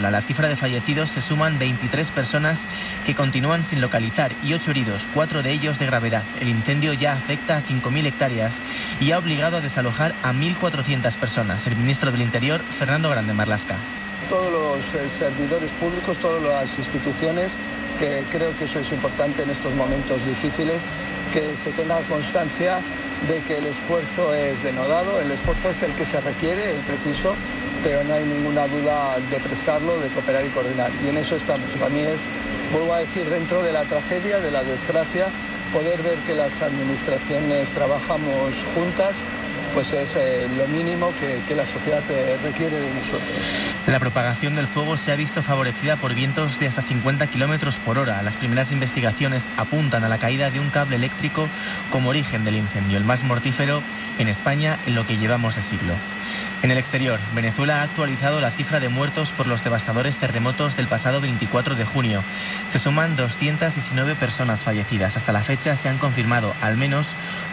A la cifra de fallecidos se suman 23 personas que continúan sin localizar y 8 heridos, 4 de ellos de gravedad. El incendio ya afecta a 5.000 hectáreas y ha obligado a desalojar a 1.400 personas. El ministro del Interior, Fernando Grande Marlaska. Todos los servidores públicos, todas las instituciones, que creo que eso es importante en estos momentos difíciles, que se tenga constancia de que el esfuerzo es denodado, el esfuerzo es el que se requiere, el preciso, pero no hay ninguna duda de prestarlo, de cooperar y coordinar. Y en eso estamos. Para mí es, vuelvo a decir, dentro de la tragedia, de la desgracia, poder ver que las administraciones trabajamos juntas, pues es lo mínimo que la sociedad requiere de nosotros. La propagación del fuego se ha visto favorecida por vientos de hasta 50 kilómetros por hora. Las primeras investigaciones apuntan a la caída de un cable eléctrico como origen del incendio, el más mortífero en España en lo que llevamos de siglo. En el exterior, Venezuela ha actualizado la cifra de muertos por los devastadores terremotos del pasado 24 de junio. Se suman 219 personas fallecidas. Hasta la fecha se han confirmado al menos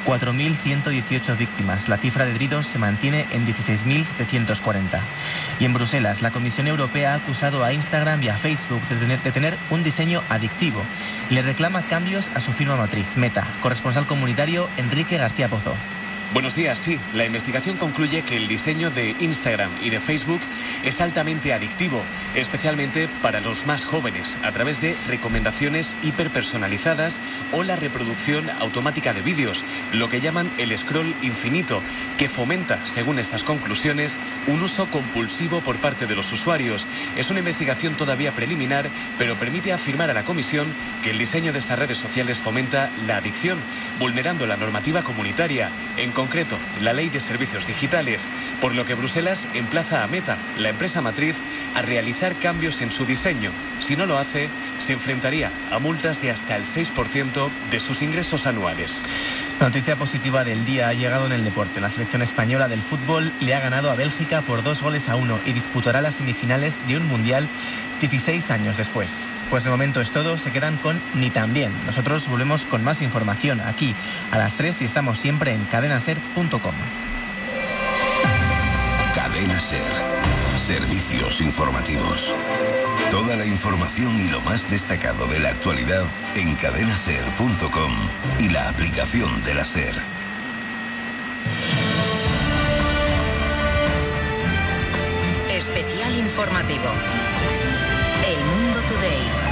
4.118 víctimas. La cifra de heridos se mantiene en 16.740. Y en Bruselas, la Comisión Europea ha acusado a Instagram y a Facebook de tener un diseño adictivo. Le reclama cambios a su firma matriz, Meta. Corresponsal comunitario, Enrique García Pozo. Buenos días, sí. La investigación concluye que el diseño de Instagram y de Facebook es altamente adictivo, especialmente para los más jóvenes, a través de recomendaciones hiperpersonalizadas o la reproducción automática de vídeos, lo que llaman el scroll infinito, que fomenta, según estas conclusiones, un uso compulsivo por parte de los usuarios. Es una investigación todavía preliminar, pero permite afirmar a la Comisión que el diseño de estas redes sociales fomenta la adicción, vulnerando la normativa comunitaria, en concreto la Ley de Servicios Digitales, por lo que Bruselas emplaza a Meta, la empresa matriz, a realizar cambios en su diseño. Si no lo hace, se enfrentaría a multas de hasta el 6% de sus ingresos anuales. La noticia positiva del día ha llegado en el deporte. La selección española del fútbol le ha ganado a Bélgica por 2-1 y disputará las semifinales de un mundial 16 años después. Pues de momento es todo, se quedan con Ni Tan Bien. Nosotros volvemos con más información aquí a las 3 y estamos siempre en cadenaser.com. Cadena Ser. Servicios informativos. Toda la información y lo más destacado de la actualidad en cadenaser.com y la aplicación de la Ser. Especial informativo. El Mundo Today.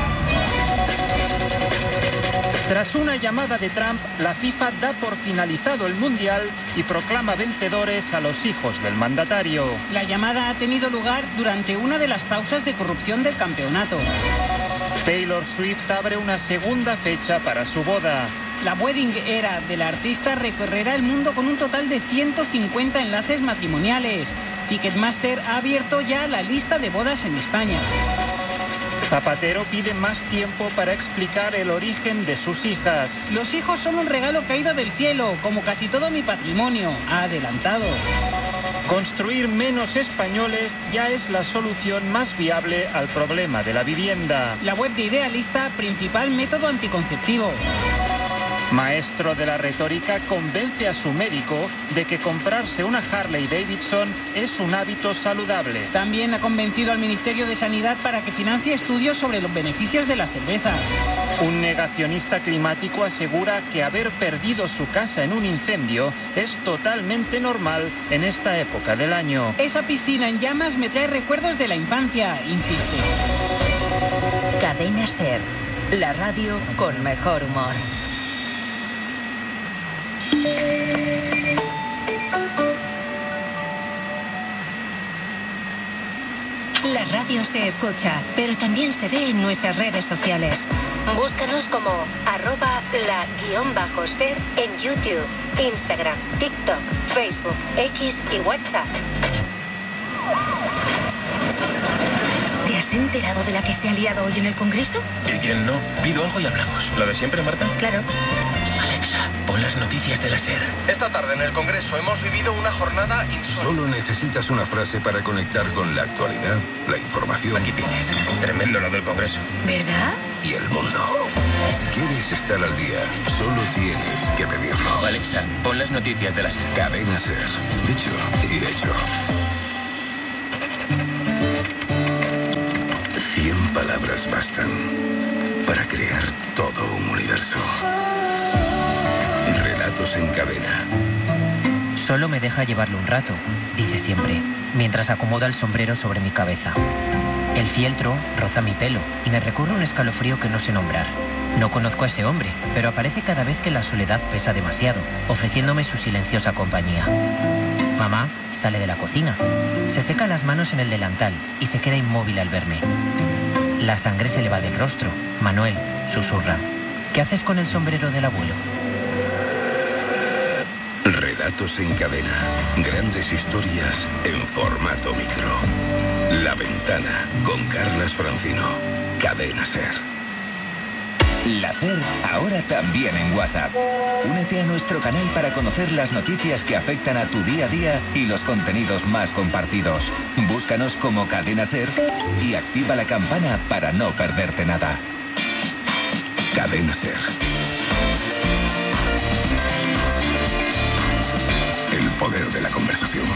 Tras una llamada de Trump, la FIFA da por finalizado el Mundial y proclama vencedores a los hijos del mandatario. La llamada ha tenido lugar durante una de las pausas de corrupción del campeonato. Taylor Swift abre una segunda fecha para su boda. La wedding era de la artista recorrerá el mundo con un total de 150 enlaces matrimoniales. Ticketmaster ha abierto ya la lista de bodas en España. Zapatero pide más tiempo para explicar el origen de sus hijas. Los hijos son un regalo caído del cielo, como casi todo mi patrimonio, ha adelantado. Construir menos españoles ya es la solución más viable al problema de la vivienda. La web de Idealista, principal método anticonceptivo. Maestro de la retórica convence a su médico de que comprarse una Harley Davidson es un hábito saludable. También ha convencido al Ministerio de Sanidad para que financie estudios sobre los beneficios de la cerveza. Un negacionista climático asegura que haber perdido su casa en un incendio es totalmente normal en esta época del año. Esa piscina en llamas me trae recuerdos de la infancia, insiste. Cadena Ser, la radio con mejor humor. La radio se escucha, pero también se ve en nuestras redes sociales. Búscanos como @la_ser en YouTube, Instagram, TikTok, Facebook, X y WhatsApp. ¿Te has enterado de la que se ha liado hoy en el Congreso? ¿Y quién no? Pido algo y hablamos. ¿Lo de siempre, Marta? Claro. Alexa, pon las noticias de la SER. Esta tarde en el Congreso hemos vivido una jornada insólita. Solo necesitas una frase para conectar con la actualidad, la información. Aquí tienes. Tremendo lo del Congreso. ¿Verdad? Y el mundo. Si quieres estar al día, solo tienes que pedirlo. Alexa, pon las noticias de la SER. Cadena SER. Dicho y hecho. 100 palabras bastan para crear todo un universo. Relatos en cadena. Solo me deja llevarlo un rato, dice siempre, mientras acomoda el sombrero sobre mi cabeza. El fieltro roza mi pelo y me recorre un escalofrío que no sé nombrar. No conozco a ese hombre, pero aparece cada vez que la soledad pesa demasiado, ofreciéndome su silenciosa compañía. Mamá sale de la cocina, se seca las manos en el delantal y se queda inmóvil al verme. La sangre se le va del rostro. Manuel susurra: ¿qué haces con el sombrero del abuelo? Relatos en cadena. Grandes historias en formato micro. La Ventana, con Carlas Francino. Cadena SER. La SER, ahora también en WhatsApp. Únete a nuestro canal para conocer las noticias que afectan a tu día a día y los contenidos más compartidos. Búscanos como Cadena SER y activa la campana para no perderte nada. Cadena SER. El poder de la conversación.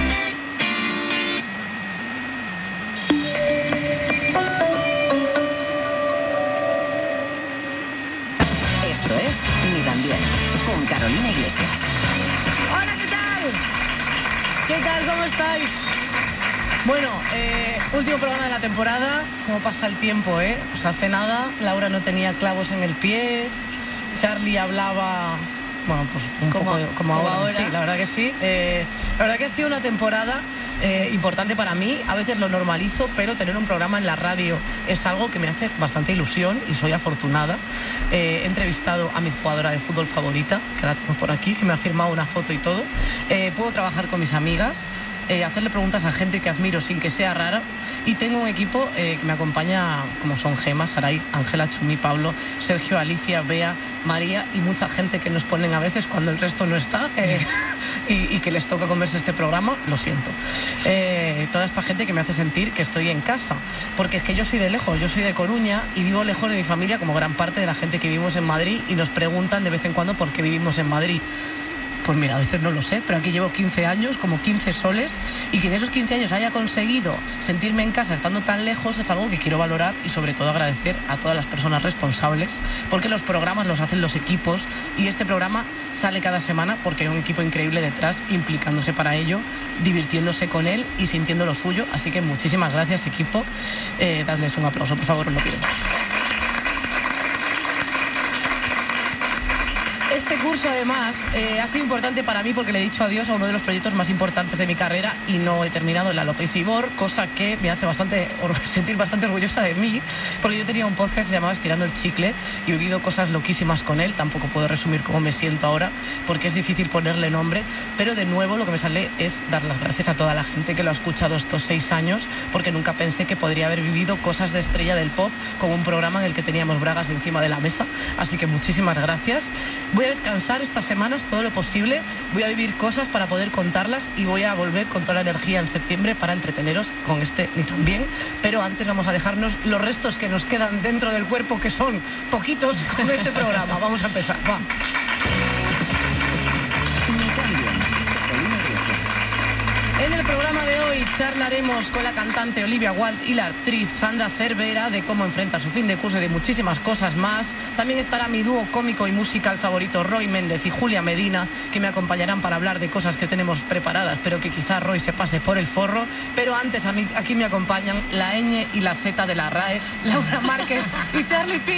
Esto es Ni tan bien, con Carolina Iglesias. Hola, ¿qué tal? ¿Qué tal? ¿Cómo estáis? Bueno, último programa de la temporada. ¿Cómo pasa el tiempo, eh? Pues hace nada, Laura no tenía clavos en el pie, Charlie hablaba... Bueno, pues un poco como ahora. Sí, la verdad que sí. La verdad que ha sido una temporada importante para mí. A veces lo normalizo, pero tener un programa en la radio es algo que me hace bastante ilusión y soy afortunada. He entrevistado a mi jugadora de fútbol favorita, que la tengo por aquí, que me ha firmado una foto y todo. Puedo trabajar con mis amigas, hacerle preguntas a gente que admiro sin que sea rara, y tengo un equipo que me acompaña, como son Gemma, Saray, Ángela, Chumi, Pablo, Sergio, Alicia, Bea, María y mucha gente que nos ponen a veces cuando el resto no está y que les toca comerse este programa, lo siento. Toda esta gente que me hace sentir que estoy en casa, porque es que yo soy de lejos, yo soy de Coruña y vivo lejos de mi familia, como gran parte de la gente que vivimos en Madrid, y nos preguntan de vez en cuando por qué vivimos en Madrid. Pues mira, a veces no lo sé, pero aquí llevo 15 años, como 15 soles, y que en esos 15 años haya conseguido sentirme en casa estando tan lejos es algo que quiero valorar y sobre todo agradecer a todas las personas responsables, porque los programas los hacen los equipos y este programa sale cada semana porque hay un equipo increíble detrás implicándose para ello, divirtiéndose con él y sintiendo lo suyo. Así que muchísimas gracias, equipo. Dadles un aplauso, por favor, os lo pido. Este curso, además, ha sido importante para mí porque le he dicho adiós a uno de los proyectos más importantes de mi carrera y no he terminado en la López Ibor, cosa que me hace sentir bastante orgullosa de mí, porque yo tenía un podcast que se llamaba Estirando el Chicle y he vivido cosas loquísimas con él. Tampoco puedo resumir cómo me siento ahora porque es difícil ponerle nombre, pero de nuevo lo que me sale es dar las gracias a toda la gente que lo ha escuchado estos 6 años, porque nunca pensé que podría haber vivido cosas de estrella del pop como un programa en el que teníamos bragas encima de la mesa. Así que muchísimas gracias. Voy a descansar estas semanas todo lo posible, voy a vivir cosas para poder contarlas y voy a volver con toda la energía en septiembre para entreteneros con este Ni tan bien, pero antes vamos a dejarnos los restos que nos quedan dentro del cuerpo, que son poquitos, con este programa. Vamos a empezar, va. En el programa de hoy charlaremos con la cantante Olivia Wilde y la actriz Sandra Cervera de cómo enfrenta su fin de curso y de muchísimas cosas más. También estará mi dúo cómico y musical favorito, Roy Méndez y Julia Medina, que me acompañarán para hablar de cosas que tenemos preparadas, pero que quizá Roy se pase por el forro. Pero antes aquí me acompañan la ñ y la z de la RAE, Laura Márquez y Charlie P.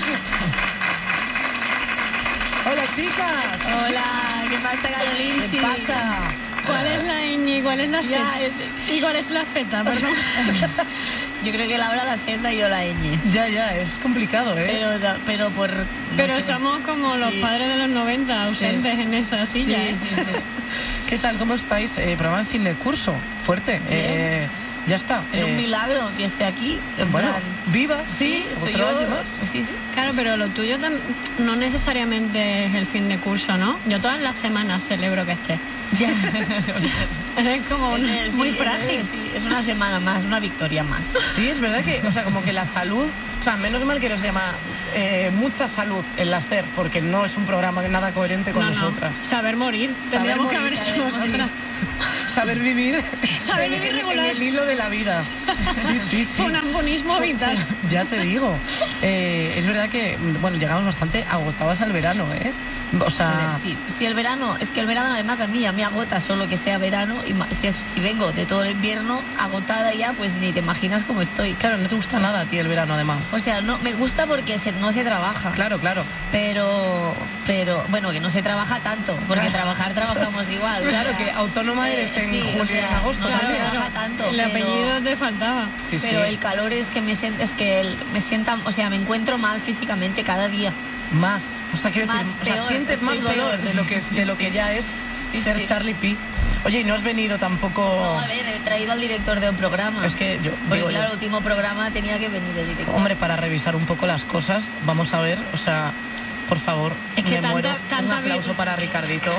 Hola, chicas. Hola, ¿qué pasa, Carolina? ¿Qué pasa? ¿Cuál es la ñ y cuál es la z? ¿Y cuál es la z? Perdón. Yo creo que Laura la z y yo la ñ. Ya, es complicado, ¿eh? Pero somos como los padres de los 90, ausentes en esa silla. Sí. ¿Qué tal? ¿Cómo estáis? Programa de fin de curso. Fuerte. Ya está. Es un milagro que esté aquí. Bueno, viva, sí, soy otro yo. año más. Sí. Claro, pero lo tuyo no necesariamente es el fin de curso, ¿no? Yo todas las semanas celebro que estés. Ya. Es como muy frágil. Es una semana más, una victoria más. Sí, es verdad que, o sea, como que la salud, o sea, menos mal que nos llama mucha salud en la SER, porque no es un programa nada coherente con nosotras. Saber morir. Tendríamos que haber hecho nosotras. Saber vivir regular. en el hilo de la vida. Sí. Funambulismo vital. Ya te digo. Es verdad que, bueno, llegamos bastante agotadas al verano, ¿eh? O sea... Sí, el verano, es que el verano además a mí ya me agota solo que sea verano, y si vengo de todo el invierno agotada ya, pues ni te imaginas cómo estoy. Claro, no te gusta nada a ti el verano además. O sea, no me gusta porque no se trabaja. Claro. Pero bueno, que no se trabaja tanto, porque trabajamos igual. Claro, que autónoma eres en julio y en agosto. No se trabaja tanto. El apellido te faltaba. Pero el calor es que me sienta, o sea, me encuentro mal físicamente cada día. Más, o sea, quiero decir, peor, sientes más dolor de lo que ya es ser Charlie P. Oye, ¿y no has venido tampoco? No, a ver, he traído al director de un programa. Es que porque claro, el último programa tenía que venir el director. Hombre, para revisar un poco las cosas, vamos a ver, o sea, por favor, es que muero. Un aplauso para Ricardito.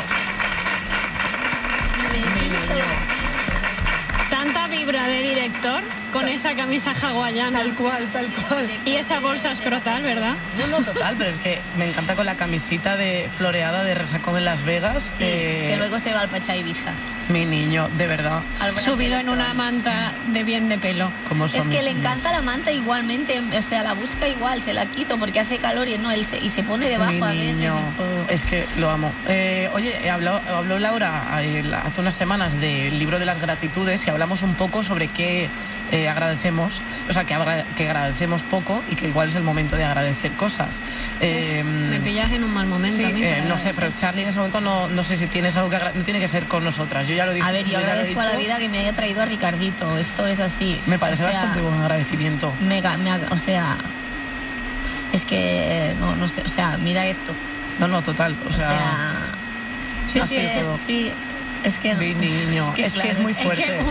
Tanta vibra de director con esa camisa hawaiana. Tal cual. Y esa bolsa escrotal, ¿verdad? No, total, pero es que me encanta con la camisita floreada de Resacón en Las Vegas. Sí, es que luego se va al Pachá Ibiza. Mi niño, de verdad. Subido en una manta de bien de pelo. Es que le encanta la manta igualmente, o sea, la busca igual, se la quito porque hace calor y y se pone debajo. Mi niño, es que lo amo. Oye, habló Laura hace unas semanas del libro de las gratitudes y hablamos un poco sobre qué agradecemos, o sea, que agradecemos poco y que igual es el momento de agradecer cosas. Me pillas en un mal momento. Sí, no sé, pero Charlie en ese momento no sé si tienes algo que no tiene que ser con nosotras. Yo ya lo dije. A ver, yo agradezco a la vida que me haya traído a Ricardito. Esto es así. Me parece bastante buen agradecimiento. O sea, es que no sé, o sea, mira esto. No, total, o sea sí, es que mi niño, es que es muy fuerte. Es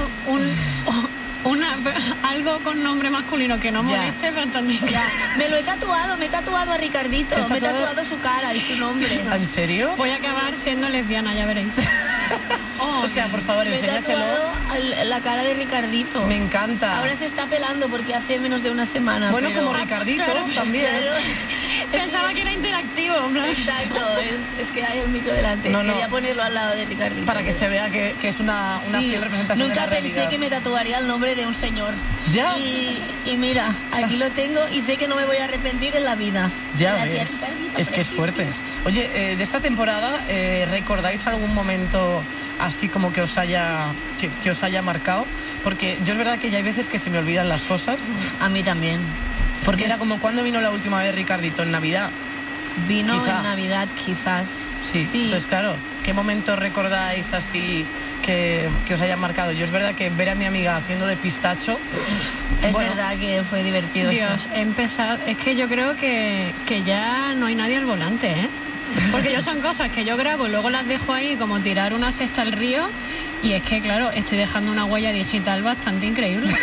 que algo con nombre masculino que no moleste es bastante. Me he tatuado a Ricardito, me he tatuado su cara y su nombre. ¿En serio? Voy a acabar siendo lesbiana, ya veréis. O sea, por favor, enséñaselo. Me he tatuado la cara de Ricardito. Me encanta. Ahora se está pelando porque hace menos de una semana. Bueno, como Ricardito también. Claro. Pensaba que era interactivo. Exacto, es que hay un micro delante. Quería ponerlo al lado de Ricardito. Para que se vea que es una fiel representación de la realidad. Nunca pensé que me tatuaría el nombre de un señor. ¿Ya? Y mira, aquí lo tengo y sé que no me voy a arreppentir en la vida. Ya ves, es que es fuerte. Oye, de esta temporada, ¿recordáis algún momento así como que os haya marcado? Porque yo es verdad que ya hay veces que se me olvidan las cosas. A mí también. Porque era como, ¿cuándo vino la última vez Ricardito? ¿En Navidad? Vino en Navidad, quizás. Sí, entonces claro, ¿qué momento recordáis así que os haya marcado? Yo es verdad que ver a mi amiga haciendo de pistacho... Es verdad que fue divertido. Dios, he empezado... Es que yo creo que ya no hay nadie al volante, ¿eh? Porque yo son cosas que yo grabo y luego las dejo ahí como tirar una cesta al río y es que, claro, estoy dejando una huella digital bastante increíble.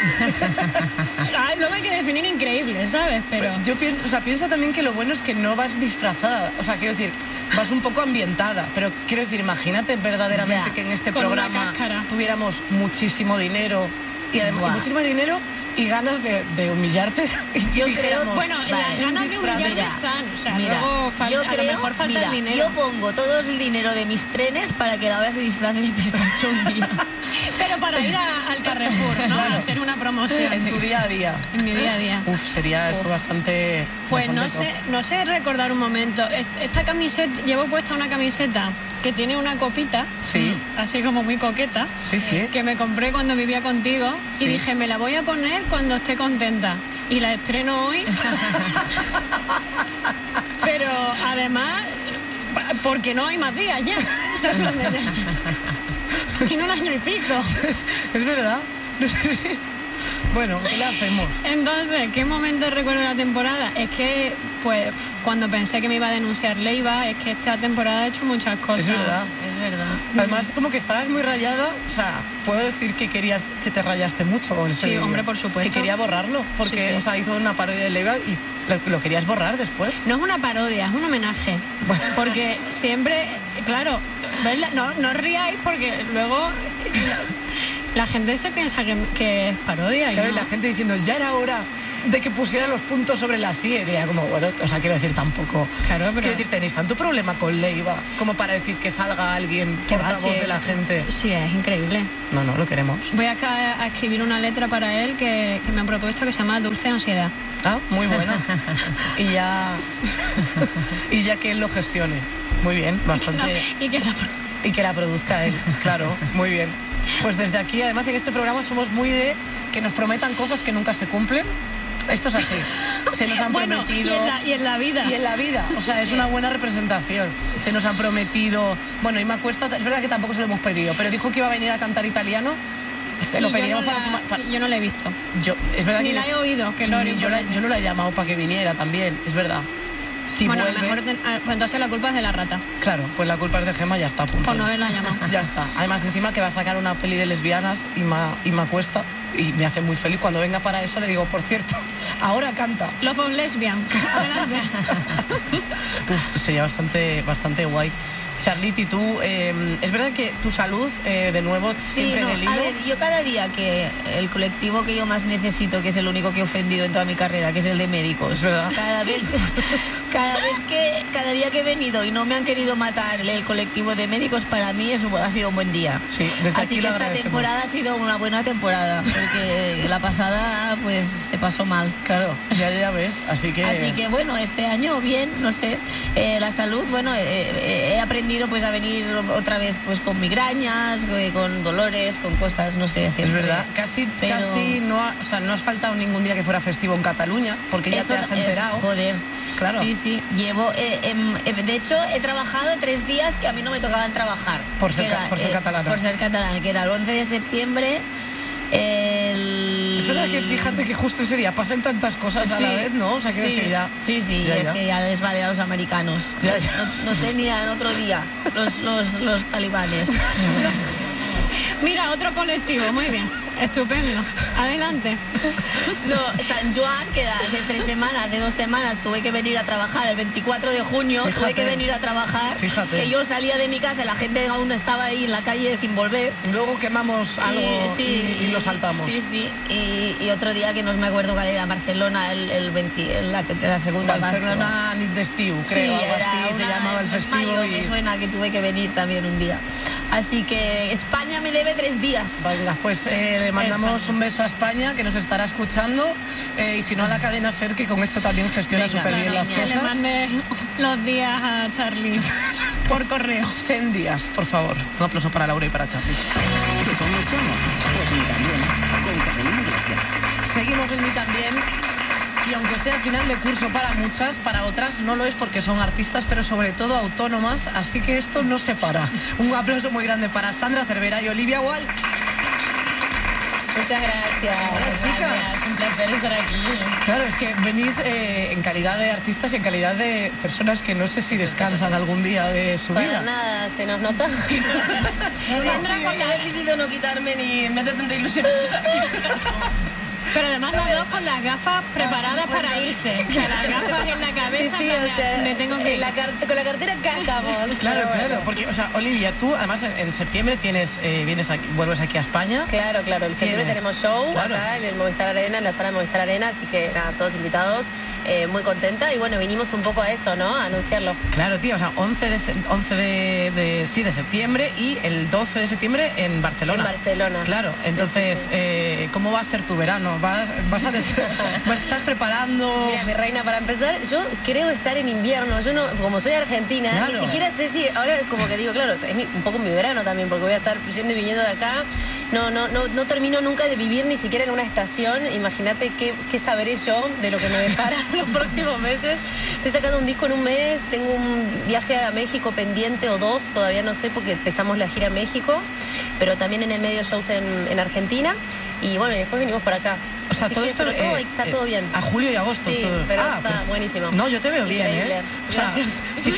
Luego hay que definir increíble, ¿sabes? Pero yo pienso también que lo bueno es que no vas disfrazada. O sea, quiero decir, vas un poco ambientada. Pero quiero decir, imagínate verdaderamente que en este programa tuviéramos muchísimo dinero y además muchísimo dinero y ganas de humillarte. Y yo creo, bueno, las ganas de humillarme están. O sea, luego a lo mejor falta el dinero. Yo pongo todo el dinero de mis trenes para que Laura se disfrace de pistacho un día. Pero para ir al Carrefour, ¿no? Claro. A hacer una promoción. En tu día a día. En mi día a día. Sería eso bastante... Pues no sé recordar un momento. Esta camiseta, llevo puesta una camiseta que tiene una copita, así como muy coqueta, que me compré cuando vivía contigo y dije, me la voy a poner cuando esté contenta. Y la estreno hoy. Pero además, porque no hay más días ya. O sea, tiene un año y pico. Es verdad. Bueno, ¿qué le hacemos? Entonces, ¿qué momento recuerdo de la temporada? Es que, pues, cuando pensé que me iba a denunciar Leiva, es que esta temporada he hecho muchas cosas. Es verdad. Además, como que estabas muy rayada, o sea, puedo decir que te rayaste mucho con ese vídeo. Hombre, por supuesto. Que quería borrarlo, porque, o sea, hizo una parodia de Leiva y lo querías borrar después. No es una parodia, es un homenaje. Porque siempre, claro, no ríais porque luego... La gente se piensa que es parodia. Claro, y la gente diciendo, ya era hora de que pusiera los puntos sobre las síes. Y era como, bueno, o sea, quiero decir, tampoco. Claro, pero... Quiero decir, tenéis tanto problema con Leiva como para decir que salga alguien portavoz de la gente. Sí, es increíble. No, lo queremos. Voy a escribir una letra para él que me han propuesto que se llama Dulce Ansiedad. Ah, muy buena. y ya que él lo gestione. Muy bien, bastante. Y que la produzca él, claro, muy bien. Pues desde aquí, además, en este programa somos muy de que nos prometan cosas que nunca se cumplen. Esto es así. Se nos han prometido... Y en la vida. Y en la vida. O sea, es una buena representación. Se nos han prometido... Bueno, Ima Cuesta, es verdad que tampoco se lo hemos pedido, pero dijo que iba a venir a cantar italiano. Se lo pedíamos yo no la he visto. Es verdad ni que la he oído. Que yo no la he llamado para que viniera también, es verdad. Si bueno, vuelve... mejor pues entonces la culpa es de la rata. Claro, pues la culpa es de Gemma, ya está a punto. Por no haberla llamado. Ya está. Además, encima que va a sacar una peli de lesbianas, Ima Cuesta, y me hace muy feliz. Cuando venga para eso le digo, por cierto, ahora canta. Love of Lesbian. Adelante. Sería bastante guay. Charliti, tú, es verdad que tu salud, de nuevo, siempre en el hilo. A ver, yo cada día que el colectivo que yo más necesito, que es el único que he ofendido en toda mi carrera, que es el de médicos, es verdad. Cada día que he venido y no me han querido matar el colectivo de médicos, para mí ha sido un buen día. Sí, desde Así aquí que esta temporada ha sido una buena temporada, porque la pasada pues se pasó mal. Claro, ya ves, así que bueno, este año bien, no sé, la salud, bueno, he aprendido pues a venir otra vez pues con migrañas, con dolores, con cosas, no sé, siempre. Es verdad, casi no has faltado ningún día que fuera festivo en Cataluña, porque ya te has enterado. Joder, claro. Sí, llevo, de hecho he trabajado 3 días que a mí no me tocaban trabajar. Por ser catalana. Por ser catalana, que era el 11 de septiembre. Es verdad que fíjate que justo ese día pasan tantas cosas a la vez, ¿no? O sea, quiero decir ya... Sí, es que ya les vale a los americanos. Ya. No tenían otro día los talibanes. Mira, otro colectivo, muy bien. Estupendo. Adelante. No, San Joan, que hace 3 semanas, de 2 semanas, tuve que venir a trabajar. El 24 de junio tuve que venir a trabajar. Fíjate. Que yo salía de mi casa, la gente aún estaba ahí en la calle sin volver. Luego quemamos algo y lo saltamos. Sí. Y otro día que no me acuerdo cuál era, Barcelona, el 20, la segunda Barcelona Nit d'Estiu, creo, algo así se llamaba el festivo. Me suena que tuve que venir también un día. Así que España me debe 3 días. Venga, pues le mandamos un beso a España, que nos estará escuchando, y si no a la cadena SER, que con esto también gestiona súper bien las cosas. Que le mande los días a Charlie por correo. 100 días, por favor. Un aplauso para Laura y para Charlie. ¿Qué tal estamos? Pues ni también, con Carolina Iglesias. Seguimos en Ni también. Y aunque sea final de curso para muchas, para otras no lo es porque son artistas, pero sobre todo autónomas, así que esto no se para. Un aplauso muy grande para Sandra Cervera y Olivia Wall. Muchas gracias. Hola, chicas. Es un placer estar aquí. Claro, es que venís en calidad de artistas y en calidad de personas que no sé si descansan algún día de su vida. Para nada, se nos nota. Sandra, he decidido no quitarme ni meter tanta ilusión. Pero además las dos con las gafas preparadas para irse. O sea, las gafas en la cabeza, sí, o sea, me tengo que ir. Con la cartera cantamos. Claro, porque, o sea, Olivia, tú además en septiembre vuelves aquí a España. Claro, en septiembre tenemos show acá en el Movistar Arena, en la sala Movistar Arena, así que nada, todos invitados, muy contenta y bueno, vinimos un poco a eso, ¿no? A anunciarlo. Claro, tío, o sea, 11 de septiembre y el 12 de septiembre en Barcelona. En Barcelona. Claro, entonces, sí. ¿Cómo va a ser tu verano? ¿Estás preparando? Mira, mi reina, para empezar, yo creo estar en invierno. Yo no, como soy argentina, claro. Ni siquiera sé si, ahora como que digo, claro, es un poco mi verano también, porque voy a estar yendo y viniendo de acá. No termino nunca de vivir ni siquiera en una estación. Imagínate qué sabré yo de lo que me depara los próximos meses. Estoy sacando un disco en un mes, tengo un viaje a México pendiente o 2, todavía no sé porque empezamos la gira a México, pero también en el medio shows en Argentina. Y bueno, y después venimos por acá. O sea, todo esto está todo bien. A julio y agosto. Sí, todo. Pero está buenísimo. No, yo te veo increíble. Bien, ¿eh? O sea, gracias. Si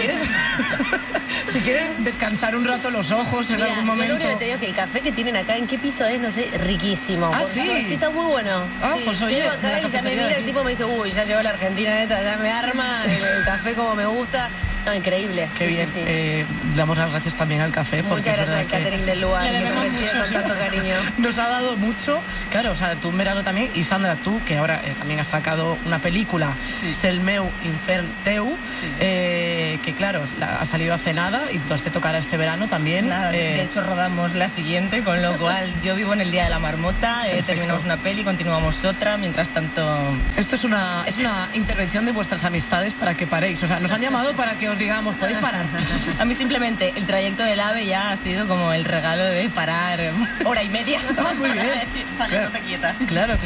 quieres descansar un rato los ojos en algún momento. Yo lo único que te digo es que el café que tienen acá, ¿en qué piso es? No sé, riquísimo. Ah, sí. Sí, está muy bueno. Sí, pues oye, llego acá y ya me mira el tipo, me dice, uy, ya llegó la Argentina esta, ya me arma el café como me gusta. No, increíble. Qué sí, bien. Sí, sí. Damos las gracias también al café. Muchas gracias al catering del lugar, que nos recibe con tanto cariño. Nos ha dado mucho. Claro, o sea, tú en verano también. Y Sandra, tú, que ahora también has sacado una película, Sel meu infern teu, que claro, ha salido hace nada y entonces te tocará este verano también. Nada, de hecho rodamos la siguiente, con lo cual yo vivo en el Día de la Marmota, terminamos una peli, continuamos otra, mientras tanto... Esto es una intervención de vuestras amistades para que paréis. O sea, nos han llamado para que os digamos, podéis parar. A mí simplemente el trayecto del AVE ya ha sido como el regalo de parar hora y media. Muy bien. Para no te quieta. Claro.